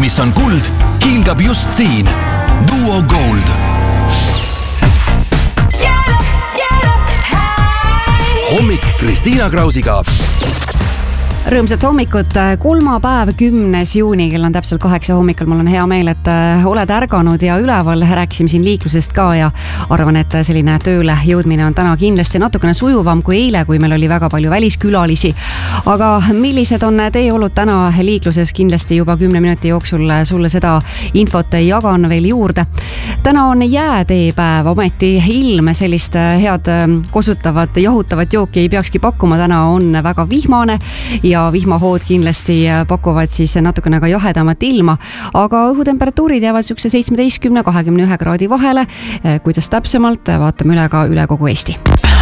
mis on kuld, hiilgab just siin. Duo Gold. Hommik Kristiina Krausiga. Rõõmsat hommikut, kolmapäev 10. juuni, kell on täpselt 8 hommikul. Mul on hea meel, et oled ärganud ja üleval. Rääkisime siin liiklusest ka ja arvan, et selline tööle jõudmine on täna kindlasti natukene sujuvam kui eile, kui meil oli väga palju väliskülalisi. Aga millised on teie olud täna liikluses? Kindlasti juba 10 minuti jooksul sulle seda infot jagan veel juurde. Täna on jääteepäev, ometi ilm sellist head kosutavat, jahutavat jooki ei peakski pakkuma. Täna on väga vihmane ja vihmahood kindlasti pakuvad siis natukene ka jahedamat ilma, aga õhutemperatuurid jäävad sükse 17-21 kraadi vahele. Kuidas täpsemalt, vaatame üle kogu Eesti.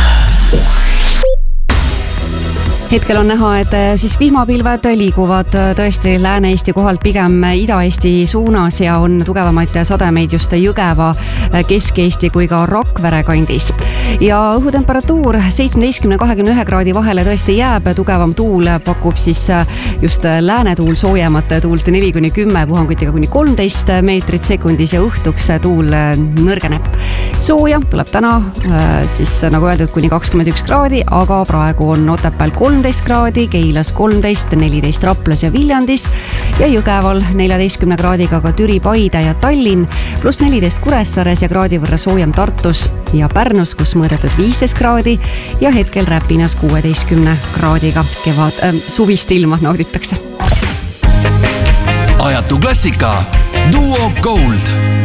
Hetkel on näha, et siis vihmapilved liiguvad tõesti Lääne-Eesti kohalt pigem Ida-Eesti suunas ja on tugevamaid sademeid just Jõgeva, Kesk-Eesti kui ka Rakvere kandis. Ja õhutemperatuur 17-21 kraadi vahele tõesti jääb, tugevam tuul pakub siis just läänetuul soojemat tuult 4-10, puhangutiga kuni 13 meetrit sekundis ja õhtuks tuul nõrgeneb. Sooja tuleb täna siis nagu öeldud kuni 21 kraadi, aga praegu on Otepääl 13 kraadi, Keilas 13, 14 Raplas ja Viljandis ja Jõgeval 14 kraadiga ka Türi, Paide ja Tallinn, pluss 14 Kuressaares ja kraadi võrra soojem Tartus ja Pärnus, kus mõõdetud 15 kraadi ja hetkel Räpinas 16 kraadiga suvist ilma nauditakse. Ajatu klassika Duo Gold.